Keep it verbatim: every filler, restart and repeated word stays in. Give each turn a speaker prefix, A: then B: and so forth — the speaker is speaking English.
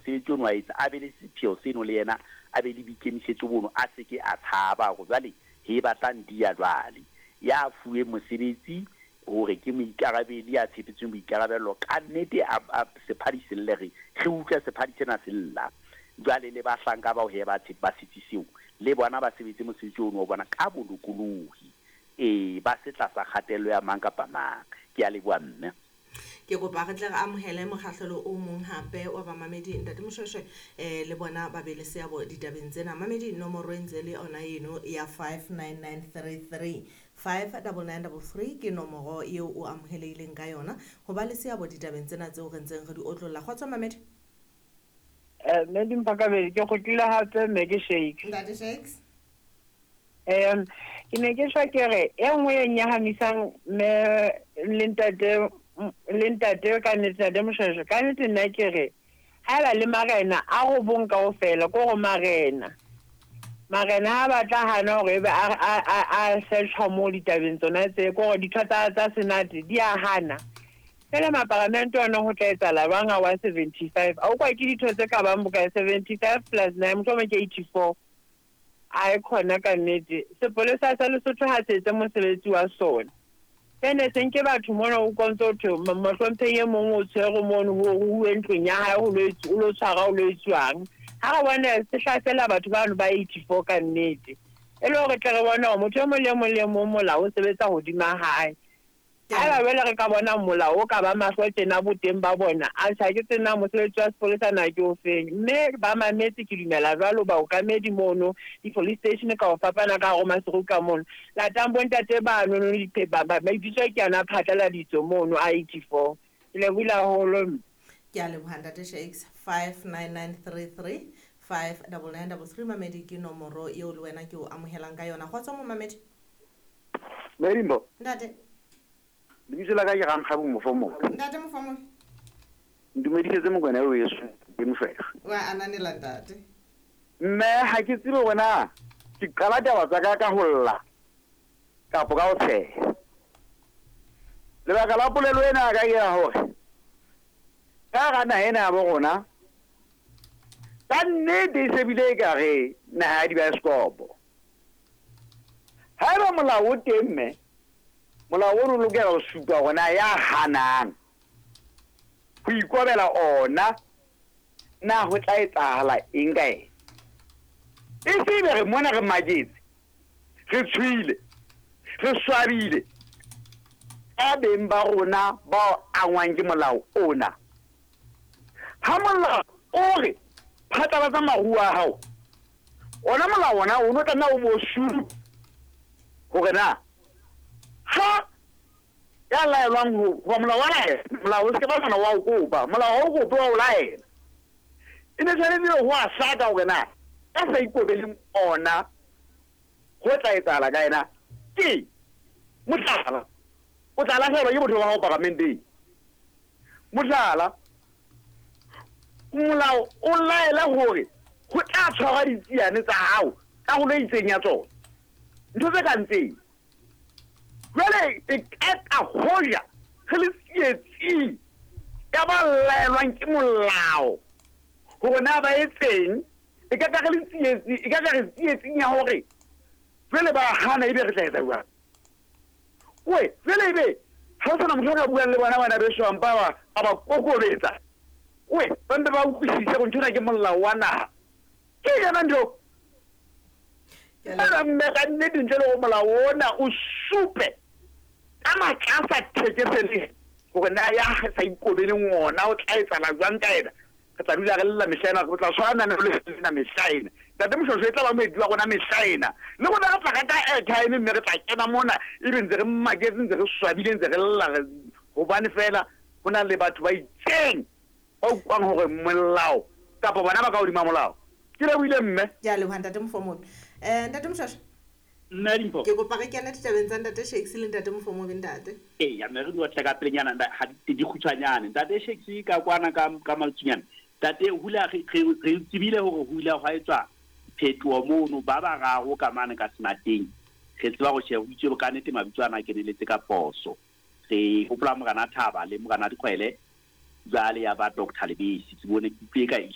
A: mosebetsi ono wa etsa a be le sepheo seno le yena a be le boikemisetso bono a seke a tshaba go jwale he batlang dia jwale ya fuwe mosebetsi hore ke moikarabedi ya tshepetseng boikarabelo ka nnete a sephadi selle re re utlwa sephadi sena sella jwale le ba hlanka ba ho he ba ba setsiseo le bona ba sebetse mosebetsi ono wa bona ka bolokolohi e ba se tla sa kgatello ya mang kapa mang ke a le bua mme
B: ke go ba re tle ga amohele mogahlelo o mong hape wa ba mamedi ntate Moshweshwe eh le bona ba be le seabo ditabeng tsena mamedi nomoro entse le ona eno ya five nine nine three three five nine nine three three ke nomoro eo o amohelehileng ka yona go ba le seabo ditabeng tsena tseo re ntseng re di otlolla kgotsa mamedi
C: eh mme di mpakabedi ke go tlile hape mme ke shake
B: ntate Shakes
C: em ke ne ke tshwa ke re e nngwe e nyahamisang me le ntate le ntate ka netse de Moshweshwe ka netse nna ke re ha ba le marena a go bonka o fela go go marena marena ha ba tla hana hore be a a a search mo ditabeng tsona tse go di thata tsa senate di a hana fela maparamento ona go tla etsa la banga wa seventy-five a o kwa ke ditho tse ka bang boka seventy-five plus nine motho mo ke eighty-four a khona ka nnete sepolesa sa Lesotho ha setse mosebetsi wa sona ene senke batho mona o kontso tho mahlomphe ye mongwe o tshwere mono ho entlong ya hae ho lwetsi o lo tshwara o lwetswang ha ga bona se hlasela batho ba ba eighty-four ka nnete e le hore tle re bona motho mo le mo le mo mola o sebetsa hodima hae ha ba bele re ka bona mola o ka ba mahlo tsena boteng ba bona a sa ke tsena mosebetsi wa sepolesa na ke o feng mme ba mametse ke dumela jwalo ba o kamedi mono di police station ka o fapana ka go maseruka mono la tambo ntate ba no di ba ba bitso ke ana phatala ditso mono a eighty-four le bula holo
B: ke a le ntate Shakes five nine nine three three five nine nine three three mamedi ke nomoro eo le wena ke o amohelang ka yona go tswa mo mamedi
D: Merimbo
B: ntate
D: Dibitse la ka ke ga nkga bo mofomo
B: ntate mofomo
D: ndumediketse mo gona o yeso ke mofega
B: wa ananela ntate
D: mme ha ke tsile bona ke qala taba tsa ka ka holla kapo ka o tshe le ba ka la polelo ena ka ya hore ka ga na ena bo gona ka nne di se bile ka re na di ba skopo ha ba molao temme molao o lokela go supa gona ya hanang go ikobela ona na go tla etsahala eng ka ena e se be re mona re majetse re tshwile re swabile a beng ba rona ba angwang ke molao ona ha molao o re phatlalatsa maruo a hao ona molao ona o no tla o mo shuru gore na ha ya laelwang go molao wa laela molao o se ba bona wa o kopa molao o kopa wa o laela e ne tshwanetse go a saka gore na ka sa ikobeleng ona go tla etsala ka ena ke motlala o tla latlhelwa ke botho ba go pagamenteng motlala molao o laela gore go tla tshwarwa ditsiane tsa gago ka go lo itseng ya tsona ntho tse ka ntseng jwale e ka hoja ge le tsietsing ya ba laelwang ke molao gore na ba etseng e ka ka le tsietsi e ka ka re tsietsing ya hore jwale ba hana ebe re tla etsa jwang we jwale ebe ha o sana motho ka buang le bona bana beso ampa ba a ba kokobetsa we ba mbe ba utlwisise go ntshona ke molao wa naga ke yana ntho ka mme ka nnete ntle le go molao ona o supe ka matlasa thekesele gore na ya sa ikobeleng ona o tla etsala jwang ka ena ka tla dula re lela mehlaena go tla tshwana ne le sena mehlaena tate Moshweshwe e tla ba moedi wa gona mehlaena le gona re tla ka ka airtime mme re tla kena mona e be ntse re mmaketse ntse re swabile ntse re lela gobane fela go na le batho ba itseng ba utlwang gore molao kapa bona ba ka hodima molao ke le buile mme
B: ke a le ntate Mofomo eh ntate Moshweshwe
A: nna dimpo
B: ke go pa ke kena ditabeng tsa ntate Shakes le ntate Mofomo be ntate
A: eh ya me re di tla ka pelenyana ha di khutshwanyane ntate Shakes ka kwana ka ka maltsunyana tate hula re re tsibile hore hula ga etswa phetwa mono ba ba gago ka mane ka snateng re tseba go sheba itse bo kanete mabitswana ke neletse ka poso re go pla mo kana thaba le mo kana dikgwele jale ya ba Doctor Lebisi ke bone ke ka